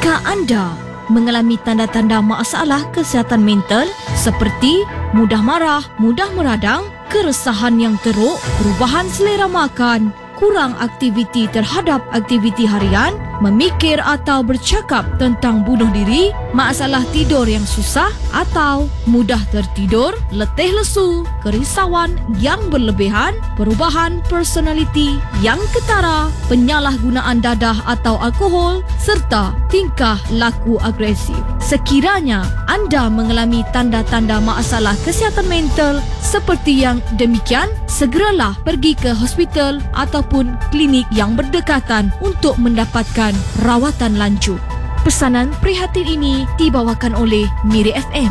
Jika anda mengalami tanda-tanda masalah kesihatan mental seperti mudah marah, mudah meradang, keresahan yang teruk, perubahan selera makan, kurang aktiviti terhadap aktiviti harian, memikir atau bercakap tentang bunuh diri, masalah tidur yang susah atau mudah tertidur, letih lesu, kerisauan yang berlebihan, perubahan personaliti yang ketara, penyalahgunaan dadah atau alkohol serta tingkah laku agresif. Sekiranya anda mengalami tanda-tanda masalah kesihatan mental seperti yang demikian, segeralah pergi ke hospital ataupun klinik yang berdekatan untuk mendapatkan rawatan lanjut. Pesanan prihatin ini dibawakan oleh Miri FM.